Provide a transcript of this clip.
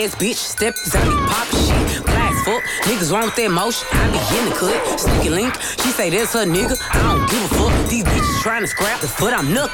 ass bitch, step zombie pop shit. Black fuck, niggas want that motion. I be in the cut, sneaky link. She say that's her nigga. I don't give a fuck. These bitches trying to scrap the foot I'm knuckling.